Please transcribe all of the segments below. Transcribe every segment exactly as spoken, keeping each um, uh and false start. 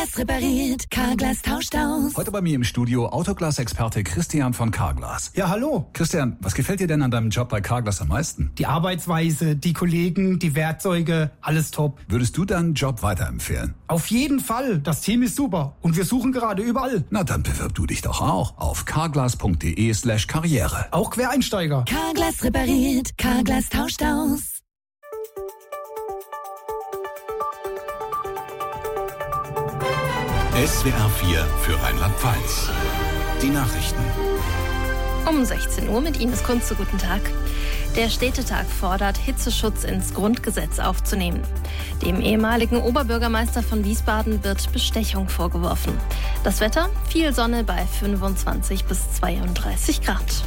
Carglass repariert, Carglass tauscht aus. Heute bei mir im Studio Autoglas-Experte Christian von Carglass. Ja, hallo. Christian, was gefällt dir denn an deinem Job bei Carglass am meisten? Die Arbeitsweise, die Kollegen, die Werkzeuge, alles top. Würdest du deinen Job weiterempfehlen? Auf jeden Fall. Das Team ist super. Und wir suchen gerade überall. Na, dann bewirb du dich doch auch auf carglass.de slash karriere. Auch Quereinsteiger. Carglass repariert, Carglass tauscht aus. S W R vier für Rheinland-Pfalz. Die Nachrichten. Um sechzehn Uhr mit Ines Kunze. Guten Tag. Der Städtetag fordert, Hitzeschutz ins Grundgesetz aufzunehmen. Dem ehemaligen Oberbürgermeister von Wiesbaden wird Bestechung vorgeworfen. Das Wetter? Viel Sonne bei fünfundzwanzig bis zweiunddreißig Grad.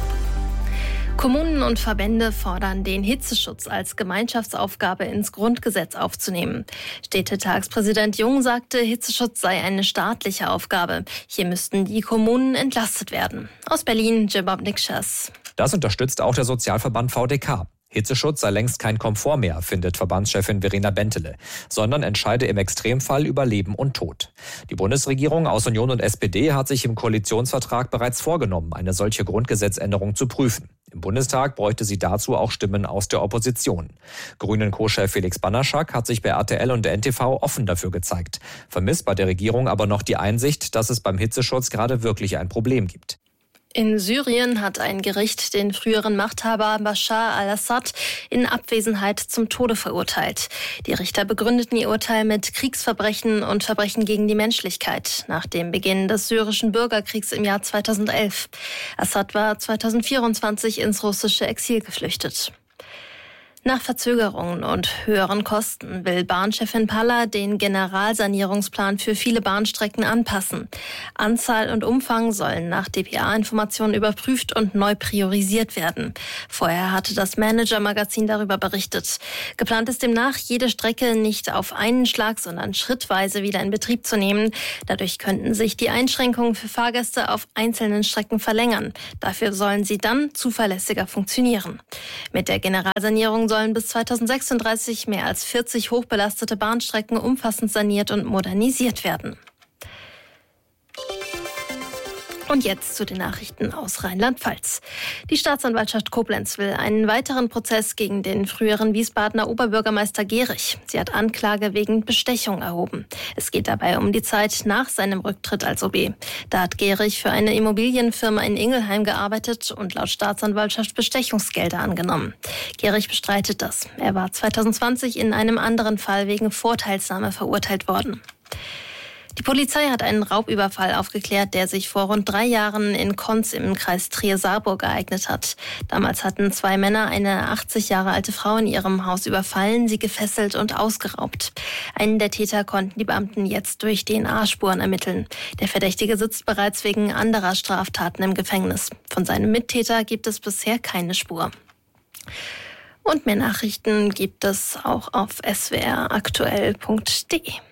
Kommunen und Verbände fordern, den Hitzeschutz als Gemeinschaftsaufgabe ins Grundgesetz aufzunehmen. Städtetagspräsident Jung sagte, Hitzeschutz sei eine staatliche Aufgabe. Hier müssten die Kommunen entlastet werden. Aus Berlin, Jebab Nikschas. Das unterstützt auch der Sozialverband V D K. Hitzeschutz sei längst kein Komfort mehr, findet Verbandschefin Verena Bentele, sondern entscheide im Extremfall über Leben und Tod. Die Bundesregierung aus Union und S P D hat sich im Koalitionsvertrag bereits vorgenommen, eine solche Grundgesetzänderung zu prüfen. Im Bundestag bräuchte sie dazu auch Stimmen aus der Opposition. Grünen-Co-Chef Felix Banaschak hat sich bei R T L und der N T V offen dafür gezeigt, vermisst bei der Regierung aber noch die Einsicht, dass es beim Hitzeschutz gerade wirklich ein Problem gibt. In Syrien hat ein Gericht den früheren Machthaber Bashar al-Assad in Abwesenheit zum Tode verurteilt. Die Richter begründeten ihr Urteil mit Kriegsverbrechen und Verbrechen gegen die Menschlichkeit nach dem Beginn des syrischen Bürgerkriegs im Jahr zweitausendelf. Assad war zweitausendvierundzwanzig ins russische Exil geflüchtet. Nach Verzögerungen und höheren Kosten will Bahnchefin Palla den Generalsanierungsplan für viele Bahnstrecken anpassen. Anzahl und Umfang sollen nach D P A-Informationen überprüft und neu priorisiert werden. Vorher hatte das Manager-Magazin darüber berichtet. Geplant ist demnach, jede Strecke nicht auf einen Schlag, sondern schrittweise wieder in Betrieb zu nehmen. Dadurch könnten sich die Einschränkungen für Fahrgäste auf einzelnen Strecken verlängern. Dafür sollen sie dann zuverlässiger funktionieren. Mit der Generalsanierung sollen bis zweitausendsechsunddreißig mehr als vierzig hochbelastete Bahnstrecken umfassend saniert und modernisiert werden. Und jetzt zu den Nachrichten aus Rheinland-Pfalz. Die Staatsanwaltschaft Koblenz will einen weiteren Prozess gegen den früheren Wiesbadener Oberbürgermeister Gehrig. Sie hat Anklage wegen Bestechung erhoben. Es geht dabei um die Zeit nach seinem Rücktritt als O B. Da hat Gehrig für eine Immobilienfirma in Ingelheim gearbeitet und laut Staatsanwaltschaft Bestechungsgelder angenommen. Gehrig bestreitet das. Er war zweitausendzwanzig in einem anderen Fall wegen Vorteilsnahme verurteilt worden. Die Polizei hat einen Raubüberfall aufgeklärt, der sich vor rund drei Jahren in Konz im Kreis Trier-Saarburg ereignet hat. Damals hatten zwei Männer eine achtzig Jahre alte Frau in ihrem Haus überfallen, sie gefesselt und ausgeraubt. Einen der Täter konnten die Beamten jetzt durch D N A-Spuren ermitteln. Der Verdächtige sitzt bereits wegen anderer Straftaten im Gefängnis. Von seinem Mittäter gibt es bisher keine Spur. Und mehr Nachrichten gibt es auch auf s w r aktuell punkt d e.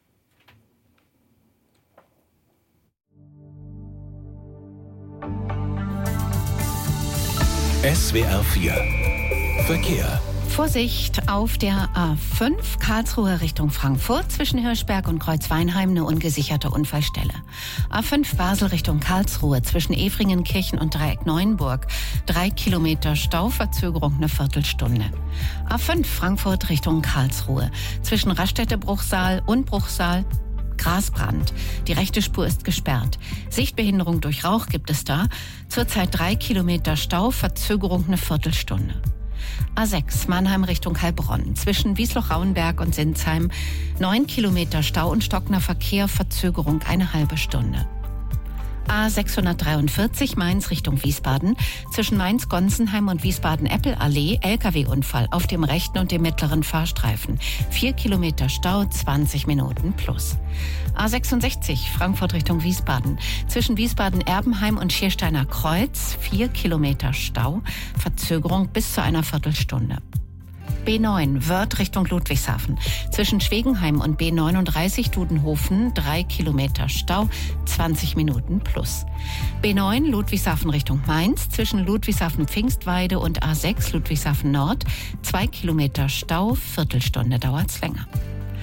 S W R vier Verkehr. Vorsicht auf der A fünf Karlsruhe Richtung Frankfurt. Zwischen Hirschberg und Kreuzweinheim eine ungesicherte Unfallstelle. A fünf Basel Richtung Karlsruhe. Zwischen Efringenkirchen und Dreieck Neuenburg. Drei Kilometer Stau, Verzögerung eine Viertelstunde. A fünf Frankfurt Richtung Karlsruhe. Zwischen Raststätte-Bruchsal und Bruchsal Grasbrand. Die rechte Spur ist gesperrt. Sichtbehinderung durch Rauch gibt es da. Zurzeit drei Kilometer Stau, Verzögerung eine Viertelstunde. A sechs Mannheim Richtung Heilbronn. Zwischen Wiesloch-Rauenberg und Sinsheim neun Kilometer Stau und stockender Verkehr, Verzögerung eine halbe Stunde. A sechshundertdreiundvierzig Mainz Richtung Wiesbaden. Zwischen Mainz-Gonsenheim und Wiesbaden-Eppel-Allee L K W-Unfall auf dem rechten und dem mittleren Fahrstreifen. Vier Kilometer Stau, zwanzig Minuten plus. A sechsundsechzig Frankfurt Richtung Wiesbaden. Zwischen Wiesbaden-Erbenheim und Schiersteiner Kreuz. Vier Kilometer Stau, Verzögerung bis zu einer Viertelstunde. B neun Wörth Richtung Ludwigshafen. Zwischen Schwegenheim und B neununddreißig Dudenhofen drei Kilometer Stau, zwanzig Minuten plus. B neun Ludwigshafen Richtung Mainz. Zwischen Ludwigshafen-Pfingstweide und A sechs Ludwigshafen Nord zwei Kilometer Stau, Viertelstunde dauert's länger.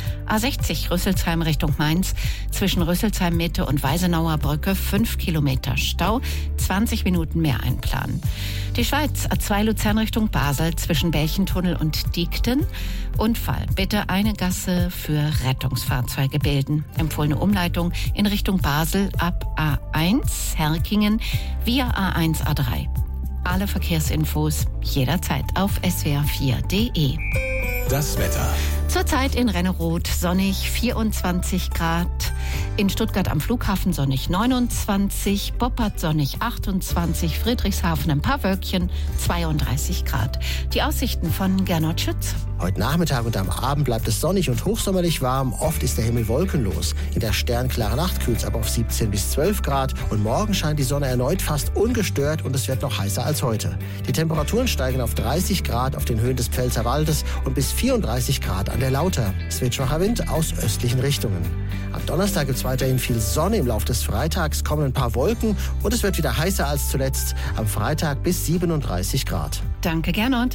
A sechzig Rüsselsheim Richtung Mainz, zwischen Rüsselsheim Mitte und Weisenauer Brücke fünf Kilometer Stau, zwanzig Minuten mehr einplanen. Die Schweiz, A zwei Luzern Richtung Basel, zwischen Belchentunnel und Diekten. Unfall, bitte eine Gasse für Rettungsfahrzeuge bilden. Empfohlene Umleitung in Richtung Basel ab A eins Herkingen via A eins A drei. Alle Verkehrsinfos jederzeit auf s w r vier punkt d e. Das Wetter. Zurzeit in Renneroth sonnig vierundzwanzig Grad, in Stuttgart am Flughafen sonnig neunundzwanzig, Boppard sonnig achtundzwanzig, Friedrichshafen ein paar Wölkchen zweiunddreißig Grad. Die Aussichten von Gernot Schütz. Heute Nachmittag und am Abend bleibt es sonnig und hochsommerlich warm. Oft ist der Himmel wolkenlos. In der sternklaren Nacht kühlt es aber auf siebzehn bis zwölf Grad. Und morgen scheint die Sonne erneut fast ungestört und es wird noch heißer als heute. Die Temperaturen steigen auf dreißig Grad auf den Höhen des Pfälzerwaldes und bis vierunddreißig Grad an der Lauter. Es wird schwacher Wind aus östlichen Richtungen. Am Donnerstag gibt es weiterhin viel Sonne. Im Laufe des Freitags kommen ein paar Wolken und es wird wieder heißer als zuletzt. Am Freitag bis siebenunddreißig Grad. Danke, Gernot.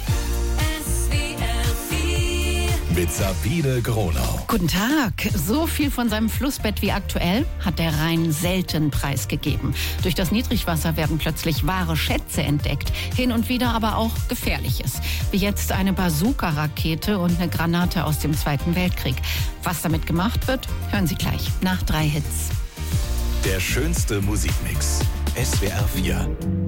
Mit Sabine Gronau. Guten Tag. So viel von seinem Flussbett wie aktuell hat der Rhein selten preisgegeben. Durch das Niedrigwasser werden plötzlich wahre Schätze entdeckt. Hin und wieder aber auch Gefährliches. Wie jetzt eine Bazooka-Rakete und eine Granate aus dem Zweiten Weltkrieg. Was damit gemacht wird, hören Sie gleich nach drei Hits. Der schönste Musikmix. S W R vier.